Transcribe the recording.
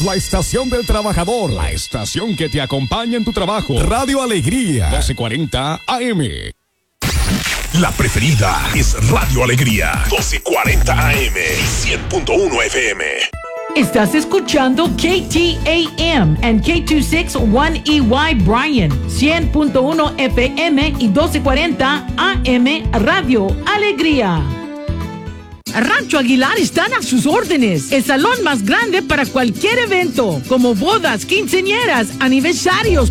La estación del trabajador, la estación que te acompaña en tu trabajo. Radio Alegría, 1240 AM. La preferida es Radio Alegría, 1240 AM y 100.1 FM. Estás escuchando KTAM and K261EY Bryan, 100.1 FM y 1240 AM Radio Alegría. Rancho Aguilar están a sus órdenes. El salón más grande para cualquier evento, como bodas, quinceañeras, aniversarios,